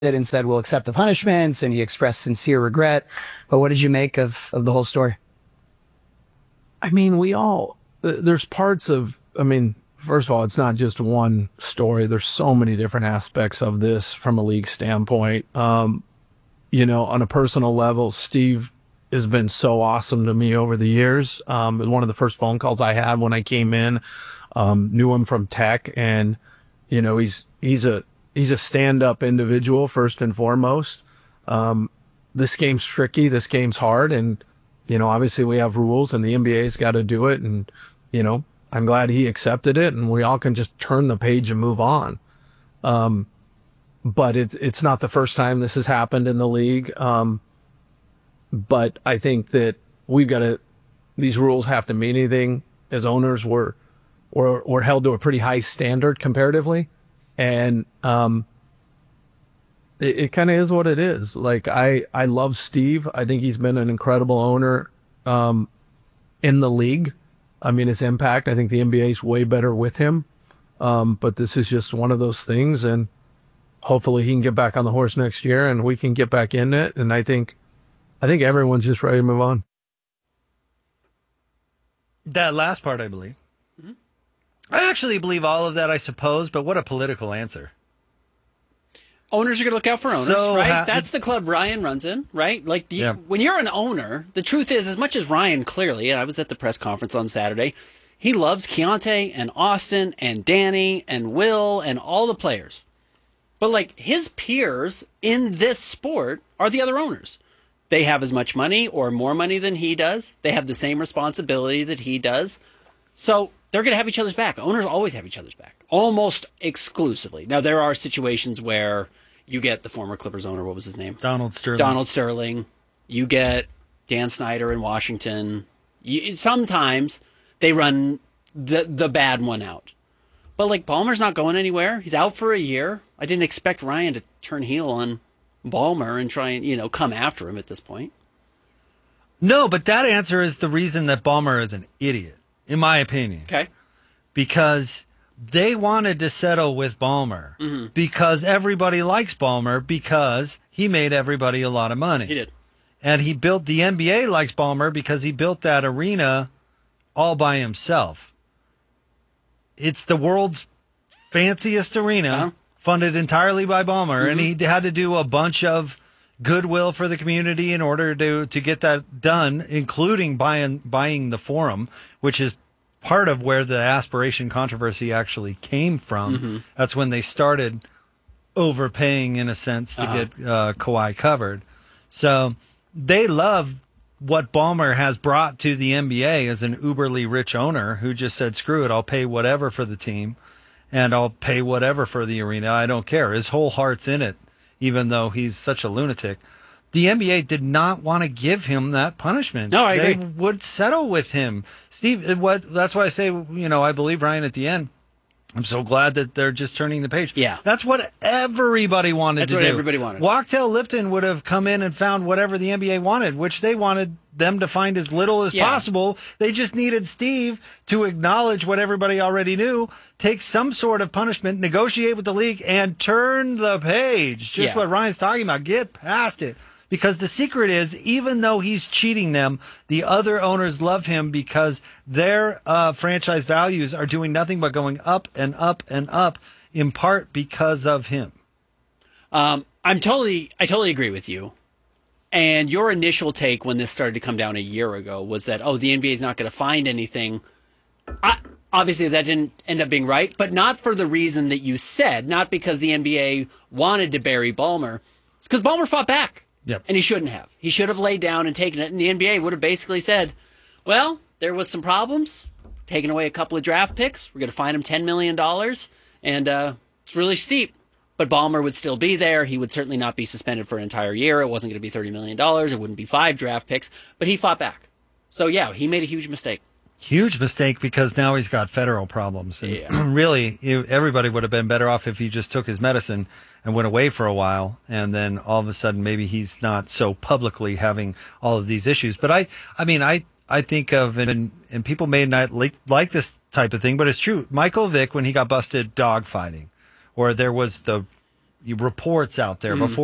and said, we'll accept the punishments, and he expressed sincere regret. But what did you make of the whole story? I mean, there's parts of, first of all, it's not just one story. There's so many different aspects of this from a league standpoint. On a personal level, Steve has been so awesome to me over the years. One of the first phone calls I had when I came in, knew him from Tech, and, he's a stand-up individual first and foremost. This game's tricky. This game's hard. And, obviously we have rules and the NBA's got to do it. And, I'm glad he accepted it and we all can just turn the page and move on. But it's not the first time this has happened in the league. But I think that these rules have to mean anything. As owners, we're held to a pretty high standard comparatively. And it kind of is what it is. Like, I love Steve. I think he's been an incredible owner in the league. His impact, I think the NBA is way better with him. But this is just one of those things. And hopefully he can get back on the horse next year and we can get back in it. And I think everyone's just ready to move on. That last part, I believe. I actually believe all of that, I suppose, but what a political answer. Owners are going to look out for owners, right? That's the club Ryan runs in, right? When you're an owner, the truth is, as much as Ryan clearly, and I was at the press conference on Saturday, he loves Keontae and Austin and Danny and Will and all the players. But his peers in this sport are the other owners. They have as much money or more money than he does. They have the same responsibility that he does. So they're going to have each other's back. Owners always have each other's back, almost exclusively. Now, there are situations where you get the former Clippers owner, what was his name? Donald Sterling. You get Dan Snyder in Washington. Sometimes they run the bad one out. But, Ballmer's not going anywhere. He's out for a year. I didn't expect Ryan to turn heel on Ballmer and try and, come after him at this point. No, but that answer is the reason that Ballmer is an idiot, in my opinion. Okay. Because they wanted to settle with Ballmer because everybody likes Ballmer because he made everybody a lot of money. He did. And the NBA likes Ballmer because he built that arena all by himself. It's the world's fanciest arena, funded entirely by Ballmer, and he had to do a bunch of goodwill for the community in order to get that done, including buying the Forum, which is part of where the aspiration controversy actually came from. That's when they started overpaying, in a sense, to get Kawhi covered. So they love what Ballmer has brought to the NBA as an uberly rich owner who just said, screw it, I'll pay whatever for the team and I'll pay whatever for the arena. I don't care. His whole heart's in it, even though he's such a lunatic. The NBA did not want to give him that punishment. No, I agree. They would settle with him. Steve, that's why I say, I believe Ryan at the end. I'm so glad that they're just turning the page. Yeah. That's what everybody wanted to do. That's what everybody wanted. Wachtell Lipton would have come in and found whatever the NBA wanted, which they wanted them to find as little as possible. They just needed Steve to acknowledge what everybody already knew, take some sort of punishment, negotiate with the league, and turn the page. Just what Ryan's talking about. Get past it. Because the secret is, even though he's cheating them, the other owners love him because their franchise values are doing nothing but going up and up and up, in part because of him. I totally agree with you. And your initial take when this started to come down a year ago was that, the NBA is not going to find anything. Obviously, that didn't end up being right, but not for the reason that you said, not because the NBA wanted to bury Ballmer. It's because Ballmer fought back. Yep. And he shouldn't have. He should have laid down and taken it. And the NBA would have basically said, well, there was some problems. Taking away a couple of draft picks. We're going to fine him $10 million. And it's really steep. But Ballmer would still be there. He would certainly not be suspended for an entire year. It wasn't going to be $30 million. It wouldn't be 5 draft picks. But he fought back. So, he made a huge mistake. Huge mistake because now he's got federal problems. And really, everybody would have been better off if he just took his medicine and went away for a while, and then all of a sudden maybe he's not so publicly having all of these issues. But I think of, and people may not like this type of thing, but it's true. Michael Vick, when he got busted dog fighting, or there was the reports out there before